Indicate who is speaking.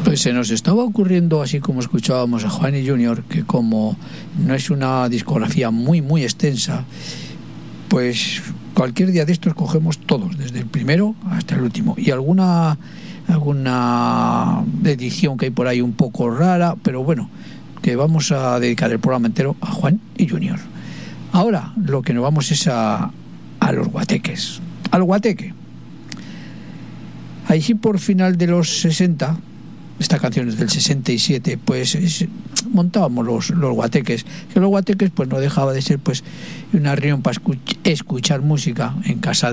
Speaker 1: Pues se nos estaba ocurriendo, así como escuchábamos a Juan y Junior, que como no es una discografía muy muy extensa, pues cualquier día de estos cogemos todos, desde el primero hasta el último, y alguna edición que hay por ahí un poco rara, pero bueno, que vamos a dedicar el programa entero a Juan y Junior. Ahora lo que nos vamos es a los guateques, al guateque. Ahí sí, por final de los 60, esta canción es del 67, pues montábamos los guateques, que los guateques pues no dejaba de ser pues una reunión para escuchar música en casa